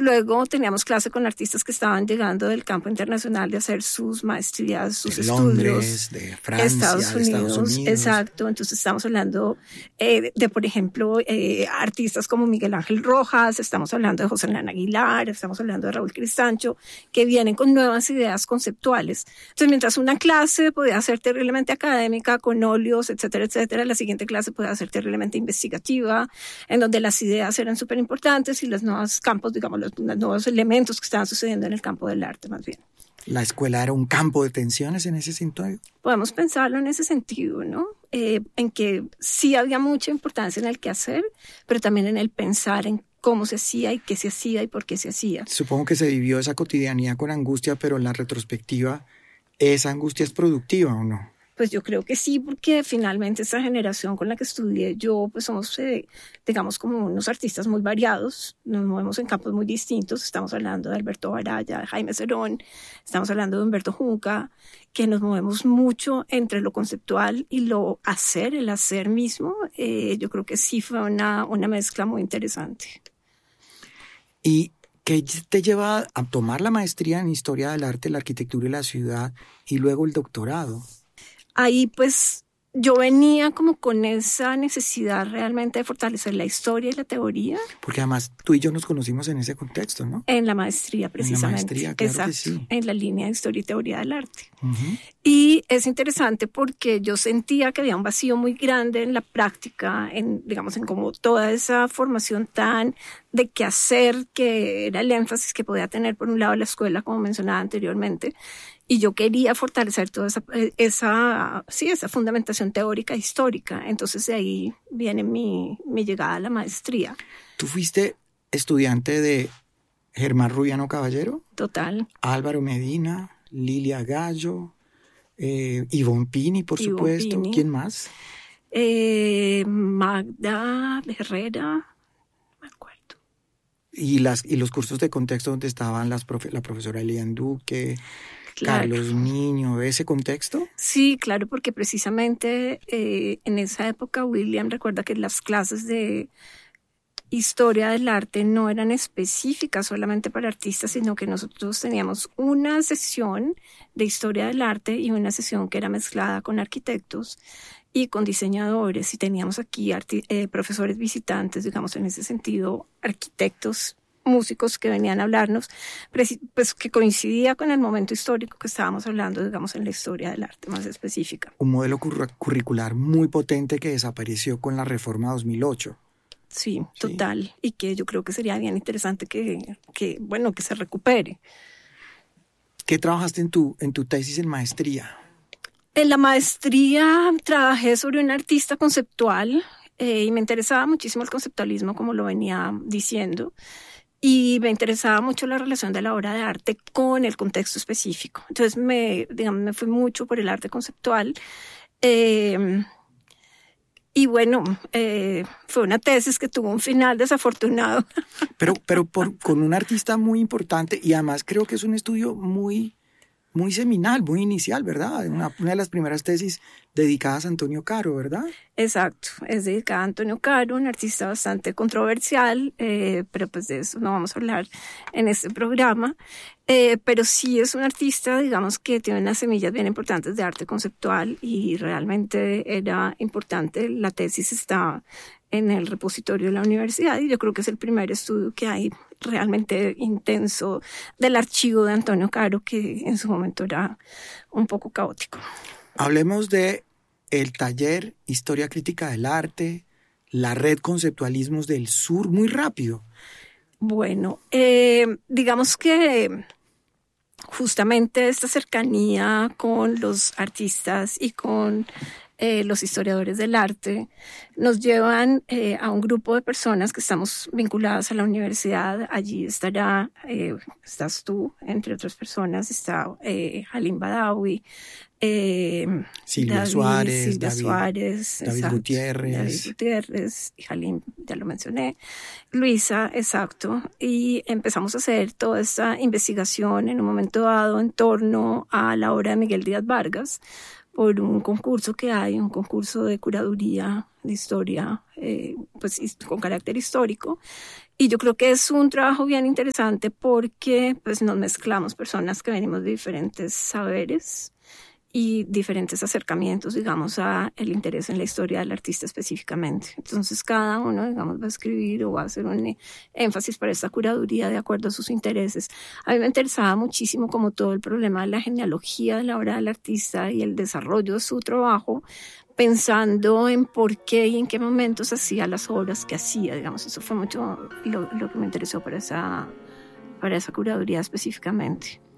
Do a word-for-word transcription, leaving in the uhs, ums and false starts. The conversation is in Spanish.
Luego teníamos clase con artistas que estaban llegando del campo internacional de hacer sus maestrías, sus de estudios. Londres, de Francia, Estados Unidos, de Estados Unidos. Exacto. Entonces estamos hablando eh, de, de, por ejemplo, eh, artistas como Miguel Ángel Rojas, estamos hablando de José Hernán Aguilar, estamos hablando de Raúl Cristancho, que vienen con nuevas ideas conceptuales. Entonces, mientras una clase podía ser terriblemente académica, con óleos, etcétera, etcétera, la siguiente clase podía ser terriblemente investigativa, en donde las ideas eran súper importantes y los nuevos campos, digamos, los, los nuevos elementos que estaban sucediendo en el campo del arte, más bien. ¿La escuela era un campo de tensiones en ese sentido? Podemos pensarlo en ese sentido, ¿no? Eh, en que sí había mucha importancia en el qué hacer, pero también en el pensar en cómo se hacía y qué se hacía y por qué se hacía. Supongo que se vivió esa cotidianidad con angustia, pero en la retrospectiva, ¿esa angustia es productiva o no? Pues yo creo que sí, porque finalmente esa generación con la que estudié yo, pues somos, eh, digamos, como unos artistas muy variados, nos movemos en campos muy distintos, estamos hablando de Alberto Baraya, de Jaime Cerón, estamos hablando de Humberto Junca, que nos movemos mucho entre lo conceptual y lo hacer, el hacer mismo. Eh, yo creo que sí fue una, una mezcla muy interesante. ¿Y qué te lleva a tomar la maestría en Historia del Arte, la Arquitectura y la Ciudad y luego el doctorado? Ahí pues yo venía como con esa necesidad realmente de fortalecer la historia y la teoría. Porque además tú y yo nos conocimos en ese contexto, ¿no? En la maestría, precisamente. En la maestría, claro. Exacto, que sí. En la línea de historia y teoría del arte. Uh-huh. Y es interesante porque yo sentía que había un vacío muy grande en la práctica, en, digamos, en como toda esa formación tan de qué hacer, que era el énfasis que podía tener por un lado la escuela, como mencionaba anteriormente. Y yo quería fortalecer toda esa, esa, sí, esa fundamentación teórica e histórica. Entonces de ahí viene mi, mi llegada a la maestría. ¿Tú fuiste estudiante de Germán Rubiano Caballero? Total. Álvaro Medina, Lilia Gallo, eh, Ivonne Pini, por Ivonne supuesto. Pini. ¿Quién más? Eh, Magda Herrera, no me acuerdo. Y, las, y los cursos de contexto donde estaban las profe, la profesora Elian Duque... Claro. Carlos Niño, ¿ese contexto? Sí, claro, porque precisamente eh, en esa época William recuerda que las clases de historia del arte no eran específicas solamente para artistas, sino que nosotros teníamos una sesión de historia del arte y una sesión que era mezclada con arquitectos y con diseñadores, y teníamos aquí arti- eh, profesores visitantes, digamos en ese sentido, arquitectos, músicos que venían a hablarnos, pues que coincidía con el momento histórico que estábamos hablando, digamos, en la historia del arte más específica. Un modelo curr- curricular muy potente que desapareció con la reforma dos mil ocho. Sí, sí, total, y que yo creo que sería bien interesante que, que, bueno, que se recupere. ¿Qué trabajaste en tu, en tu tesis en maestría? En la maestría trabajé sobre un artista conceptual eh, y me interesaba muchísimo el conceptualismo, como lo venía diciendo. Y me interesaba mucho la relación de la obra de arte con el contexto específico. Entonces me, digamos, me fui mucho por el arte conceptual. Eh, y bueno, eh, fue una tesis que tuvo un final desafortunado. Pero, pero por, con un artista muy importante, y además creo que es un estudio muy, muy seminal, muy inicial, ¿verdad? Una, una de las primeras tesis dedicadas a Antonio Caro, ¿verdad? Exacto, es dedicada a Antonio Caro, un artista bastante controversial, eh, pero pues de eso no vamos a hablar en este programa. Eh, pero sí es un artista, digamos, que tiene unas semillas bien importantes de arte conceptual y realmente era importante. La tesis está en el repositorio de la universidad y yo creo que es el primer estudio que hay realmente intenso del archivo de Antonio Caro, que en su momento era un poco caótico. Hablemos de el taller Historia Crítica del Arte, la red Conceptualismos del Sur, muy rápido. Bueno, eh, digamos que justamente esta cercanía con los artistas y con eh, los historiadores del arte nos llevan eh, a un grupo de personas que estamos vinculadas a la universidad. Allí estará, eh, estás tú, entre otras personas, está eh, Halim Badawi, eh, Silvia David, Suárez, Silvia David, Suárez, David exacto, Gutiérrez. David Gutiérrez y Halim, ya lo mencioné, Luisa, exacto, y empezamos a hacer toda esta investigación en un momento dado en torno a la obra de Miguel Díaz Vargas, por un concurso que hay, un concurso de curaduría de historia, eh, pues con carácter histórico. Y yo creo que es un trabajo bien interesante porque pues nos mezclamos personas que venimos de diferentes saberes y diferentes acercamientos, digamos, a el interés en la historia del artista específicamente. Entonces cada uno, digamos, va a escribir o va a hacer un énfasis para esta curaduría de acuerdo a sus intereses. A mí me interesaba muchísimo como todo el problema de la genealogía de la obra del artista y el desarrollo de su trabajo, pensando en por qué y en qué momentos hacía las obras que hacía, digamos. Eso fue mucho lo, lo que me interesó para esa, para esa curaduría específicamente.